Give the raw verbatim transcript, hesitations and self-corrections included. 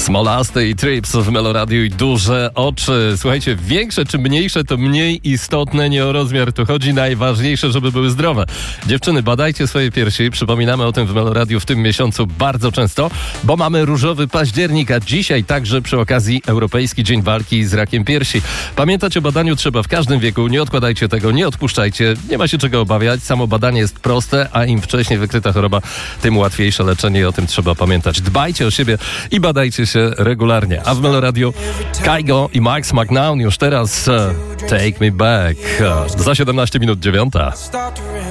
Smolasty i Trips w Meloradiu i duże oczy. Słuchajcie, większe czy mniejsze to mniej istotne, nie o rozmiar tu chodzi. Najważniejsze, żeby były zdrowe. Dziewczyny, badajcie swoje piersi. Przypominamy o tym w Meloradiu w tym miesiącu bardzo często, bo mamy różowy październik, a dzisiaj także przy okazji Europejski Dzień Walki z Rakiem Piersi. Pamiętać o badaniu trzeba w każdym wieku. Nie odkładajcie tego, nie odpuszczajcie. Nie ma się czego obawiać. Samo badanie jest proste, a im wcześniej wykryta choroba, tym łatwiejsze leczenie i o tym trzeba pamiętać. Dbajcie o siebie i badajcie się regularnie. A w Meloradiu Kygo i Max McNown już teraz uh, Take Me Back. Uh, za siedemnaście minut dziewiąta.